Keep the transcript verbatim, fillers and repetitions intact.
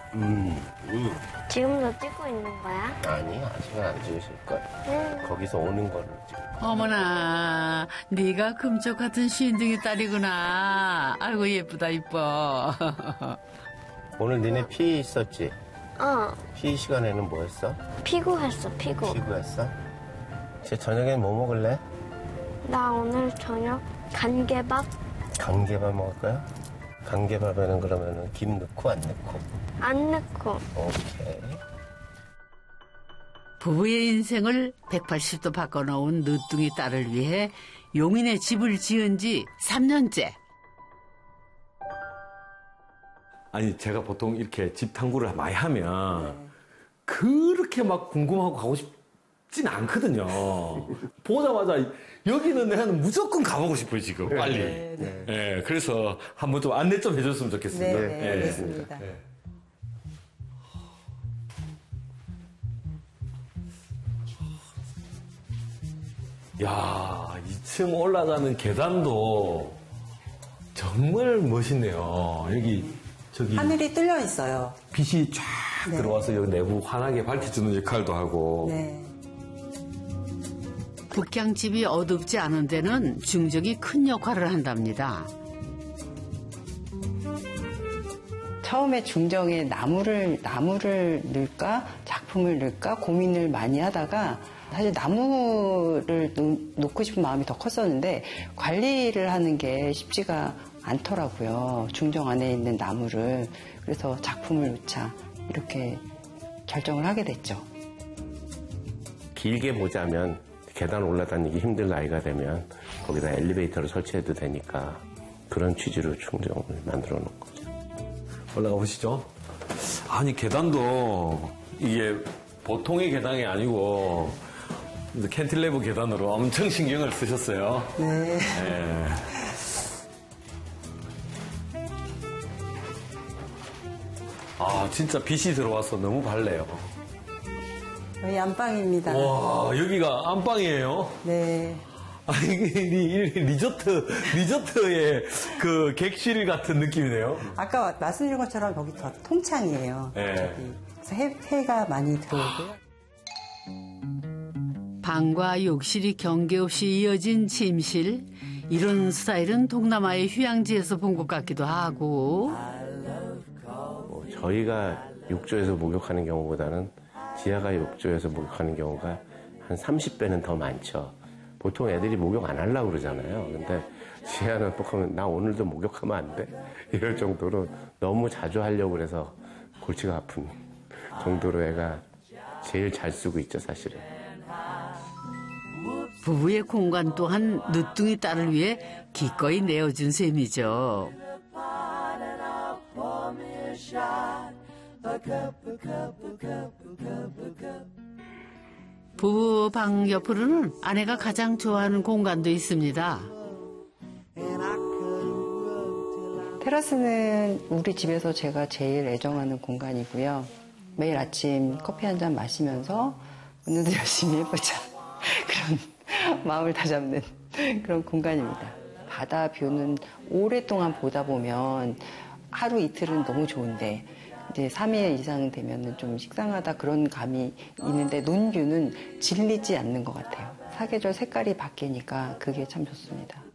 음, 음. 지금도 찍고 있는 거야? 아니, 아직은 안 찍으실걸. 응. 거기서 오는 거를 찍을 거야. 어머나, 네가 금쪽 같은 쉰둥이 딸이구나. 아이고 예쁘다 이뻐. 오늘 니네 피 있었지? 어, 피 시간에는 뭐 했어? 피구했어, 피구. 피구했어? 제 저녁엔 뭐 먹을래? 나 오늘 저녁 간개밥 간개밥 먹을 거야? 간개밥에는 그러면은 김 넣고 안 넣고? 안 넣고. 오케이. 부부의 인생을 백팔십 도 바꿔놓은 늦둥이 딸을 위해 용인에 집을 지은 지 삼 년째. 아니 제가 보통 이렇게 집 탐구를 많이 하면 그렇게 막 궁금하고 가고 싶진 않거든요. 보자마자 여기는 내가 무조건 가보고 싶어요 지금 빨리. 네, 네. 네, 그래서 한번 좀 안내 좀 해줬으면 좋겠습니다. 네, 네, 알겠습니다. 네. 야, 이 층 올라가는 계단도 정말 멋있네요. 여기 저기 하늘이 뚫려 있어요. 빛이 쫙 네. 들어와서 여기 내부 환하게 밝혀주는 역할도 하고. 네. 북향집이 어둡지 않은 데는 중정이 큰 역할을 한답니다. 처음에 중정에 나무를 나무를 넣을까 작품을 넣을까 고민을 많이 하다가 사실 나무를 놓고 싶은 마음이 더 컸었는데 관리를 하는 게 쉽지가 않더라고요. 중정 안에 있는 나무를. 그래서 작품을 놓자 이렇게 결정을 하게 됐죠. 길게 보자면 계단 올라다니기 힘든 나이가 되면 거기다 엘리베이터를 설치해도 되니까 그런 취지로 중정을 만들어 놓은 거죠. 올라가 보시죠. 아니 계단도 이게 보통의 계단이 아니고 캔틸레버 계단으로 엄청 신경을 쓰셨어요. 네. 네. 아 진짜 빛이 들어와서 너무 밝네요. 여기 안방입니다. 와 여기가 안방이에요? 네. 아니 이 리조트 리조트의 그 객실 같은 느낌이네요. 아까 말씀드린 것처럼 여기 더 통창이에요. 네. 저기. 그래서 해, 해가 많이 들어오고요. 방과 욕실이 경계 없이 이어진 침실. 이런 스타일은 동남아의 휴양지에서 본 것 같기도 하고. 뭐 저희가 욕조에서 목욕하는 경우보다는 지하가 욕조에서 목욕하는 경우가 한 삼십 배는 더 많죠. 보통 애들이 목욕 안 하려고 그러잖아요. 근데 지하는 뻑하면 나 오늘도 목욕하면 안 돼? 이럴 정도로 너무 자주 하려고 그래서 골치가 아픈 정도로 애가 제일 잘 쓰고 있죠, 사실은. 부부의 공간 또한 늦둥이 딸을 위해 기꺼이 내어준 셈이죠. 부부 방 옆으로는 아내가 가장 좋아하는 공간도 있습니다. 테라스는 우리 집에서 제가 제일 애정하는 공간이고요. 매일 아침 커피 한 잔 마시면서 오늘도 열심히 해보자. 그런 마음을 다잡는 그런 공간입니다. 바다 뷰는 오랫동안 보다 보면 하루 이틀은 너무 좋은데 이제 삼 일 이상 되면은 좀 식상하다 그런 감이 있는데 논뷰는 질리지 않는 것 같아요. 사계절 색깔이 바뀌니까 그게 참 좋습니다.